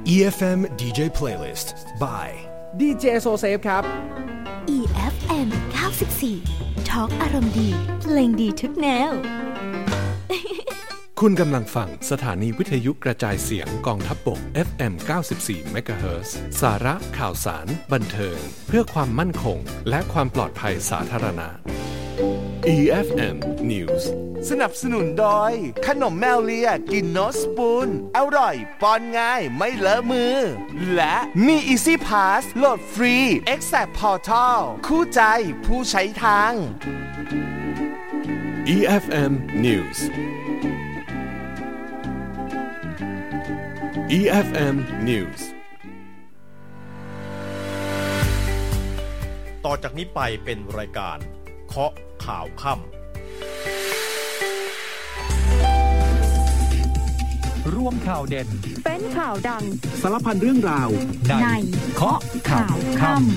EFM DJ Playlist by DJ SoSafe ครับ EFM 94 Talk อารมณ์ดีเพลงดีทุกแนวคุณกำลังฟังสถานีวิทยุกระจายเสียงกองทัพบก FM 94 MHz สาระข่าวสารบันเทิงเพื่อความมั่นคงและความปลอดภัยสาธารณะ EFM News สนับสนุนโดยขนมแมวเลียกินโนสปูนอร่อยป้อนง่ายไม่เลอะมือและมี Easy Pass โหลดฟรี Exact Portal คู่ใจผู้ใช้ทาง EFM News EFM News ต่อจากนี้ไปเป็นรายการเคาะข่าวค่ำร่วมข่าวเด่นเป็นข่าวดังสารพันเรื่องราวในเคาะข่าวค่ำ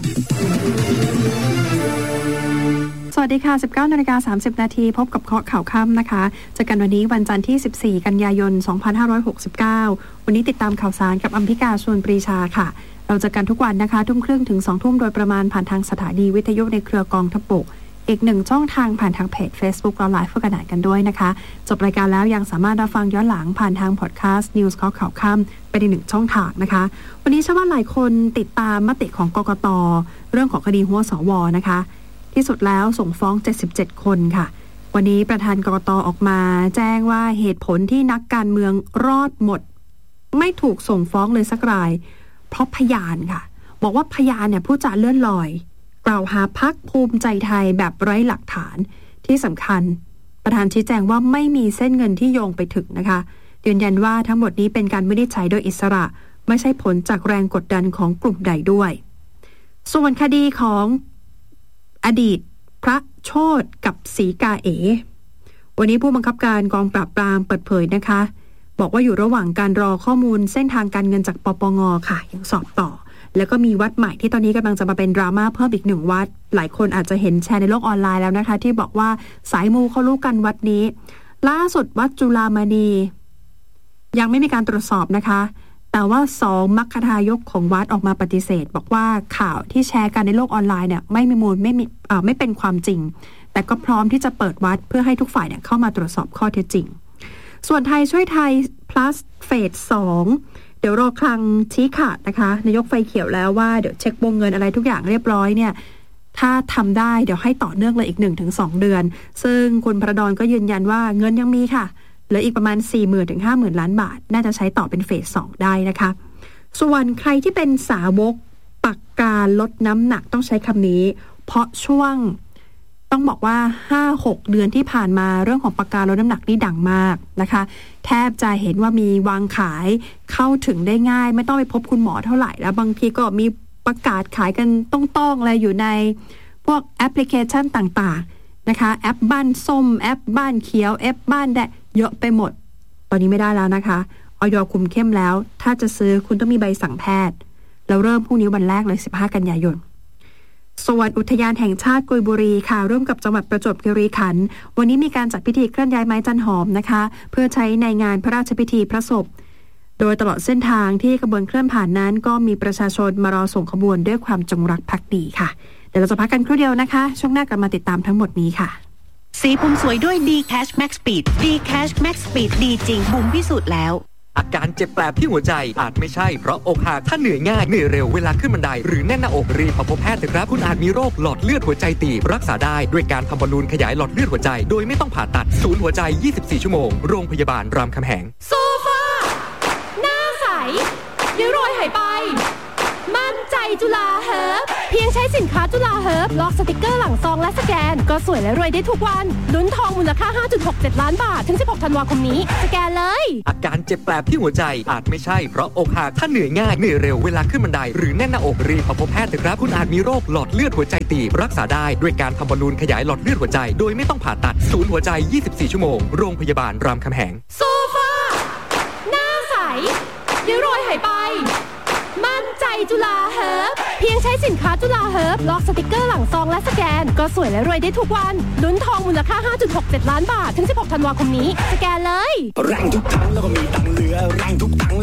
สวัสดีค่ะ 19:30 น.พบกับเคาะข่าวค่ำนะคะเจอกันวันนี้วันจันทร์ที่14กันยายน2569วันนี้ติดตามข่าวสารกับอัมพิกาชวนปรีชาค่ะเราเจอกันทุกวันนะคะ ทุ่มครึ่งถึง 2 ทุ่มโดยประมาณผ่านทางสถานีวิทยุในเครือกองทัพบกอีกหนึ่งช่องทางผ่านทางเพจ Facebook เราไลฟ์กันกันด้วยนะคะจบรายการแล้วยังสามารถรับฟังย้อนหลังผ่านทางพอดแคสต์ News ข่าวค่ำเป็นอีกหนึ่งช่องทางนะคะวันนี้เชื่อว่าหลายคนติดตามมติของกกต.เรื่องของคดีหัวสว.นะคะที่สุดแล้วส่งฟ้อง77คนค่ะวันนี้ประธานกกต.ออกมาแจ้งว่าเหตุผลที่นักการเมืองรอดหมดไม่ถูกส่งฟ้องเลยสักรายเพราะพยานค่ะบอกว่าพยานเนี่ยผู้จาเลื่อนลอยกล่าวหาพรรคภูมิใจไทยแบบไร้หลักฐานที่สำคัญประธานชี้แจงว่าไม่มีเส้นเงินที่โยงไปถึงนะคะยืนยันว่าทั้งหมดนี้เป็นการวินิจฉัยโดยอิสระไม่ใช่ผลจากแรงกดดันของกลุ่มใดด้วยส่วนคดีของอดีตพระโชติกับศรีกาเอวันนี้ผู้บังคับการกองปราบปรามเปิดเผยนะคะบอกว่าอยู่ระหว่างการรอข้อมูลเส้นทางการเงินจากปปง.ค่ะยังสอบต่อแล้วก็มีวัดใหม่ที่ตอนนี้กำลังจะมาเป็นดราม่าเพิ่มอีก1วัดหลายคนอาจจะเห็นแชร์ในโลกออนไลน์แล้วนะคะที่บอกว่าสายมูเขารู้กันวัดนี้ล่าสุดวัดจุฬามณียังไม่มีการตรวจสอบนะคะแต่ว่า2มัคคทายกของวัดออกมาปฏิเสธบอกว่าข่าวที่แชร์กันในโลกออนไลน์เนี่ยไม่มีมูลไม่เป็นความจริงแต่ก็พร้อมที่จะเปิดวัดเพื่อให้ทุกฝ่ายเนี่ยเข้ามาตรวจสอบข้อเท็จจริงส่วนไทยช่วยไทย plus เฟส 2เดี๋ยวรอคลังชี้ขาดนะคะนายกไฟเขียวแล้วว่าเดี๋ยวเช็ควงเงินอะไรทุกอย่างเรียบร้อยเนี่ยถ้าทำได้เดี๋ยวให้ต่อเนื่องเลยอีก 1-2 เดือนซึ่งคุณพระดอนก็ยืนยันว่าเงินยังมีค่ะเหลืออีกประมาณ 40,000 ถึง 50,000 ล้านบาทน่าจะใช้ต่อเป็นเฟส 2ได้นะคะส่วนใครที่เป็นสาวกปากกาลดน้ำหนักต้องใช้คำนี้เพราะช่วงต้องบอกว่า 5-6 เดือนที่ผ่านมาเรื่องของปากกาลดน้ำหนักนี่ดังมากนะคะแทบจะเห็นว่ามีวางขายเข้าถึงได้ง่ายไม่ต้องไปพบคุณหมอเท่าไหร่แล้วบางทีก็มีประกาศขายกันต้องอะไรอยู่ในพวกแอปพลิเคชันต่างๆนะคะแอปบ้านส้มแอปบ้านเขียวแอปบ้านแดงเยอะไปหมดตอนนี้ไม่ได้แล้วนะคะอย.คุมเข้มแล้วถ้าจะซื้อคุณต้องมีใบสั่งแพทย์แล้วเริ่มพรุ่งนี้วันแรกเลย15กันยายนส่วนอุทยานแห่งชาติกุยบุรีค่ะร่วมกับจังหวัดประจวบคีรีขันธ์วันนี้มีการจัดพิธีเคลื่อนย้ายไม้จันหอมนะคะเพื่อใช้ในงานพระราชพิธีพระศพโดยตลอดเส้นทางที่ขบวนเคลื่อนผ่านนั้นก็มีประชาชนมารอส่งขบวนด้วยความจงรักภักดีค่ะเดี๋ยวเราจะพักกันครู่เดียวนะคะช่วงหน้ากลับมาติดตามทั้งหมดนี้ค่ะสีผมสวยด้วย D-Cash Max Speed D-Cash Max Speed ดีจริงบุ๋มพิสูจน์แล้วอาการเจ็บแปลบที่หัวใจอาจไม่ใช่เพราะอกหักถ้าเหนื่อยง่ายเหนื่อยเร็วเวลาขึ้นบันไดหรือแน่นหน้าอกรีบพบแพทย์เถอะครับคุณอาจมีโรคหลอดเลือดหัวใจตีบรักษาได้ด้วยการทำบอลลูนขยายหลอดเลือดหัวใจโดยไม่ต้องผ่าตัดศูนย์หัวใจ24ชั่วโมงโรงพยาบาลรามคำแหงโซฟาหน้าใสริ้วรอยหายไปมั่นใจจุฬาเฮิร์บเพียงใช้สินค้าจุฬาเฮิร์บล็อกสติกเกอร์หลังซองและสแกนก็สวยและรวยได้ทุกวันลุ้นทองมูลค่า 5.67 ล้านบาทถึง16ธันวาคมนี้สแกนเลยอาการเจ็บแปลบที่หัวใจอาจไม่ใช่เพราะอกหักถ้าเหนื่อยง่ายเหนื่อยเร็วเวลาขึ้นบันไดหรือแน่นหน้าอกรีบพบแพทย์เถอะครับคุณอาจมีโรคหลอดเลือดหัวใจตีบรักษาได้ด้วยการทำบอลลูนขยายหลอดเลือดหัวใจโดยไม่ต้องผ่าตัดศูนย์หัวใจ24ชั่วโมงโรงพยาบาลรามคำแหงโซฟาหน้าใสริ้วรอยหายไปมั่นใจจุฬาเฮิร์บเพียงใช้สินค้าจุฬาเฮิร์บล็อกสติกเกอร์หลังซองและสแกนก็สวยและรวยได้ทุกวันลุ้นทองมูลค่า 5.67 ล้านบาทถึง16ธันวาคมนี้สแกนเลยแรงทุกครั้งแล้วก็มีตังเหลือแรงทุกครั้งแล้วก็มีตัง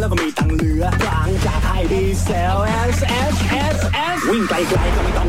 เหลือพลังจากไทยดีเซล S วิ่งไกลๆก็ไม่ต้อง